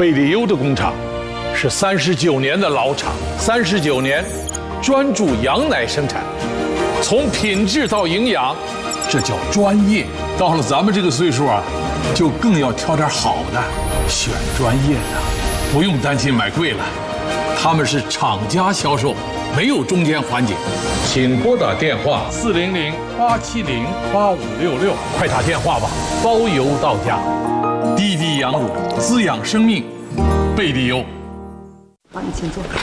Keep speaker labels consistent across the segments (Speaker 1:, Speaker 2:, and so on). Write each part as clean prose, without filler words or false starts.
Speaker 1: 贝里优的工厂是39年的老厂，39年专注羊奶生产，从品质到营养，这叫专业。到了咱们这个岁数啊，就更要挑点好的，选专业的，不用担心买贵了。他们是厂家销售，没有中间环节。请拨打电话400-870-8566，快打电话吧，包邮到家。滴滴羊乳滋养生命，贝里优。
Speaker 2: 好，你请坐。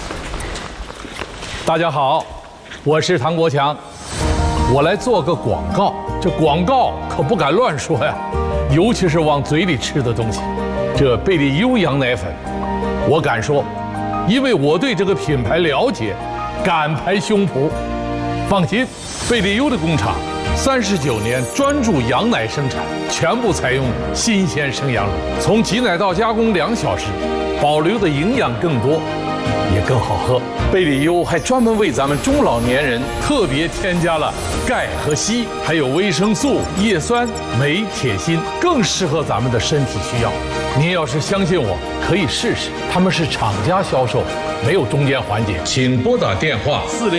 Speaker 1: 大家好，我是唐国强，我来做个广告。这广告可不敢乱说呀，尤其是往嘴里吃的东西。这贝里优羊奶粉，我敢说，因为我对这个品牌了解，敢拍胸脯。放心，贝里优的工厂39年专注羊奶生产，全部采用新鲜生羊乳，从挤奶到加工2小时，保留的营养更多，也更好喝。贝里优还专门为咱们中老年人特别添加了钙和硒，还有维生素、叶酸、镁、铁、锌，更适合咱们的身体需要。您要是相信我，可以试试。他们是厂家销售，没有中间环节。请拨打电话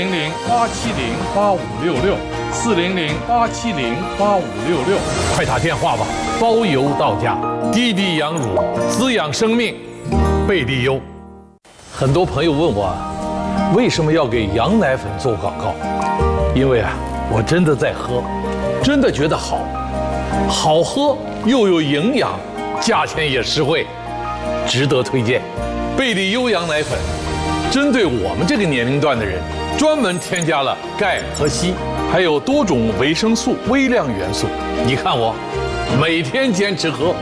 Speaker 1: 400-870-8566，400-870-8566，快打电话吧，包邮到家。滴滴羊乳滋养生命，贝里优。很多朋友问我，为什么要给羊奶粉做广告？因为啊，我真的在喝，真的觉得好，好喝又有营养，价钱也实惠，值得推荐。贝里优羊奶粉针对我们这个年龄段的人，专门添加了钙和硒，还有多种维生素、微量元素。你看我每天坚持喝。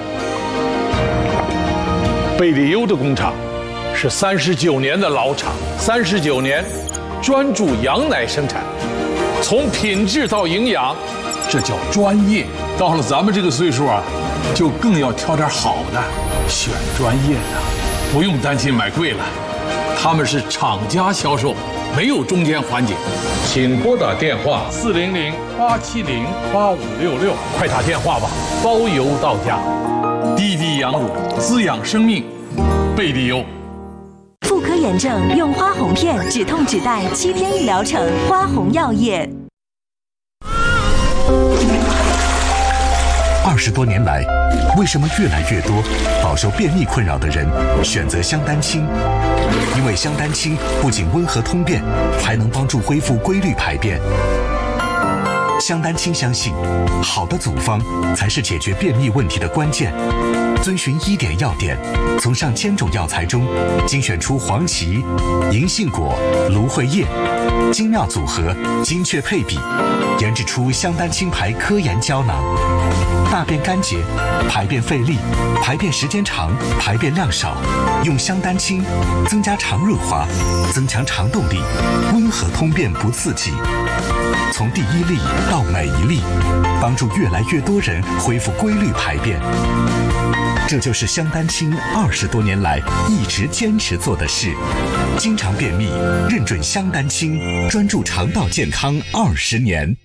Speaker 1: 贝里优的工厂是39年的老厂，39年专注羊奶生产，从品质到营养，这叫专业。到了咱们这个岁数啊，就更要挑点好的，选专业的，不用担心买贵了。他们是厂家销售，没有中间环节。请拨打电话400-870-8566，快打电话吧，包邮到家。滴滴羊乳滋养生命，贝里优。
Speaker 3: 妇科炎症用花红片，止痛止带7天1疗程，花红药业。
Speaker 4: 20多年来，为什么越来越多饱受便秘困扰的人选择香丹清？因为香丹清不仅温和通便，还能帮助恢复规律排便。香丹清相信，好的组方才是解决便秘问题的关键。遵循1点要点，从上千种药材中精选出黄芪、银杏果、芦荟叶，精妙组合，精确配比，研制出香丹清牌科研胶囊。大便干结、排便费力、排便时间长、排便量少，用香丹清增加肠润滑，增强肠动力，温和通便不刺激。从第1粒到每1粒，帮助越来越多人恢复规律排便。这就是香丹清20多年来一直坚持做的事。经常便秘，认准香丹清，专注肠道健康20年。